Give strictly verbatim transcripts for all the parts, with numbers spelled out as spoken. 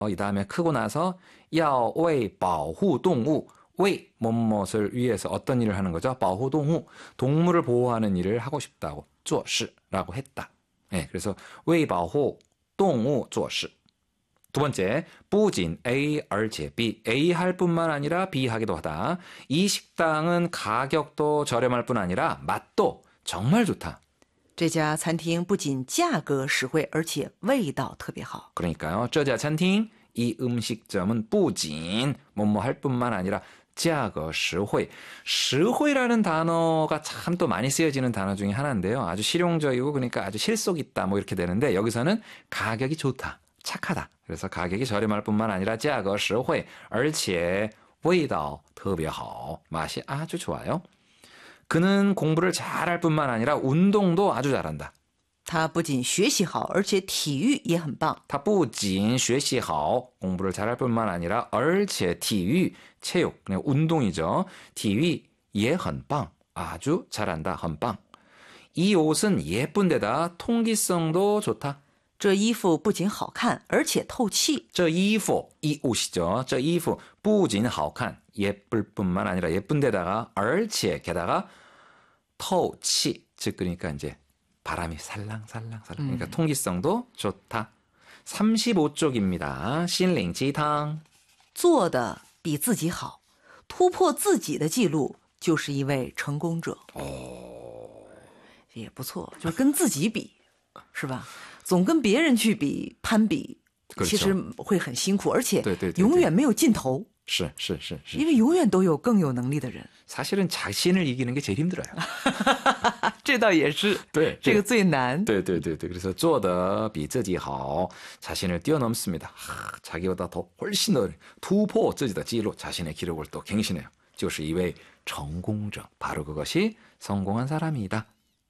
이 다음에 크고 나서 要为保护动物 왜 뭐뭇을 위해서 어떤 일을 하는 거죠? 保护动物 동물을 보호하는 일을 하고 싶다고 做事라고 했다. 네, 그래서 为保护动物做事. 두 번째, 不仅 A 而且 B. A 할 뿐만 아니라 B 하기도 하다. 이 식당은 가격도 저렴할 뿐 아니라 맛도 정말 좋다. 这家餐厅不仅价格实惠而且味道特别好. 그러니까요. 这家餐厅 이 음식점은 不仅 뭐뭐 할 뿐만 아니라 价格实惠. 实惠라는 단어가 참 또 많이 쓰여지는 단어 중에 하나인데요. 아주 실용적이고 그러니까 아주 실속 있다 뭐 이렇게 되는데 여기서는 가격이 좋다. 착하다. 그래서 가격이 저렴할 뿐만 아니라 价格实惠而且味道特别好. 맛이 아주 좋아요. 그는 공부를 잘할 뿐만 아니라 운동도 아주 잘한다. 他不仅学习好而且体育也很棒. 他不仅学习好 공부를 잘할 뿐만 아니라 而且体育 체육 그냥 운동이죠. 体育也很棒 아주 잘한다. 很棒. 이 옷은 예쁜 데다 통기성도 좋다. 这衣服不仅好看而且透气. 这衣服 이 옷이죠. 这衣服不仅好看 예쁠 뿐만 아니라 예쁜 데다가 而且 게다가 透气 즉 그러니까 이제 바람이 살랑살랑 살랑. 그러니까 음. 통기성도 좋다. 삼십오 쪽입니다. 心灵鸡汤做的比自己好突破自己的记录就是一位成功者. 오. 也不错就是跟自己比是吧总跟别人去比攀比 그렇죠. 其实会很辛苦而且对对对对永远没有尽头是是是是因为永远都有更有能力的人 사실은 자신을 이기는 게 제일 힘들어요. 这倒也是对这个最难对对对对그래서 做得比自己好 자신을 뛰어넘습니다. 하, 자기보다 더 훨씬 더突破自己的记录 자신의 기록을 또 갱신해요. 就是一位成功者 바로 그것이 성공한 사람이다.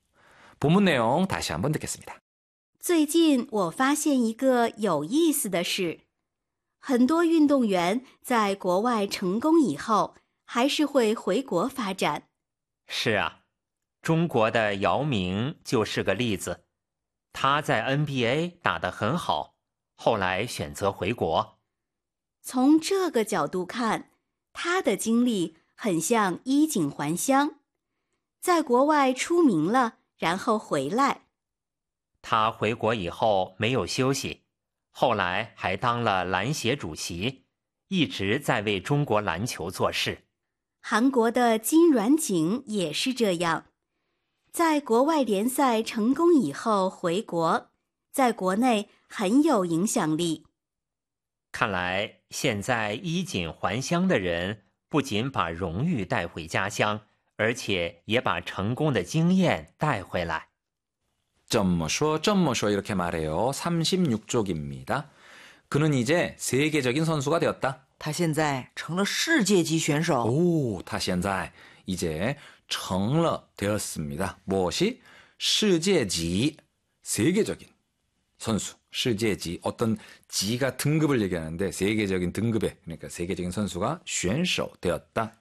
본문 내용 다시 한번 듣겠습니다. 最近我发现一个有意思的事，很多运动员在国外成功以后还是会回国发展。 是啊，中国的姚明就是个例子，他在 N B A 打得很好，后来选择回国。 从这个角度看，他的经历很像衣锦还乡，在国外出名了，然后回来。 他回国以后没有休息，后来还当了篮协主席，一直在为中国篮球做事。 韩国的金软景也是这样，在国外联赛成功以后回国，在国内很有影响力。 看来现在衣锦还乡的人不仅把荣誉带回家乡，而且也把成功的经验带回来。 怎么说怎么说 이렇게 말해요. 삼십육 쪽입니다. 그는 이제 세계적인 선수가 되었다. 他现在成了世界级选手. 오, 他现在 이제 成了 되었습니다. 무엇이? 世界级 세계적인 선수. 世界级 어떤 지가 등급을 얘기하는데 세계적인 등급에 그러니까 세계적인 선수가 选手 되었다.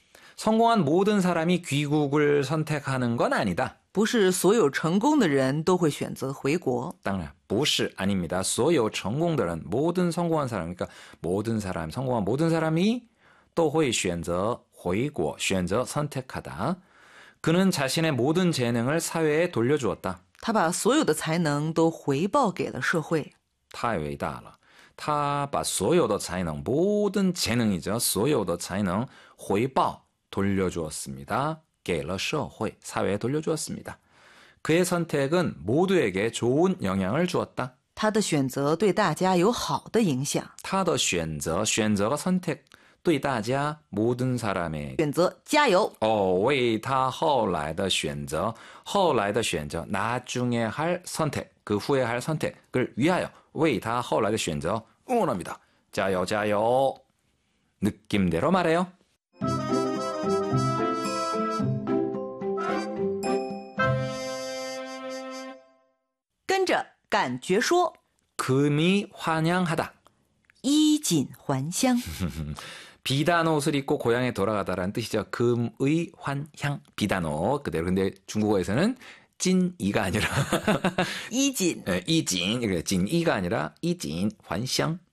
성공한 모든 사람이 귀국을 선택하는 건 아니다. 不是所有成功的人都会选择回国. 当然不是 아닙니다. 所有成功的人 모든 성공한 사람 그러니까 모든 사람 성공한 모든 사람이 또会选择回国选择 선택하다. 그는 자신의 모든 재능을 사회에 돌려주었다. 他把所有的才能都回报给了社会. 太伟大了. 他把所有的才能 모든 재능이죠. 所有的才能回报 돌려주었습니다. 给了社会 사회에 돌려주었습니다. 그의 선택은 모두에게 좋은 영향을 주었다. 他的选择对大家有好的影响. 他的选择 选择가 선택 对大家 모든 사람의 选择加油. 어, 为他后来的选择后来的选择 나중에 할 선택 그 후에 할 선택을 위하여 为他后来的选择 응원합니다. 자요 자요. 느낌대로 말해요. 跟着感觉说 금이 환영하다. 衣锦还乡. 비단 옷을 입고 고향에 돌아가다라는 뜻이죠. 금의 환향 비단옷 그대로. 근데 중국어에서는 찐이가 아니라 이진. 네, 이진. 그래 찐이가 아니라 이진 환향.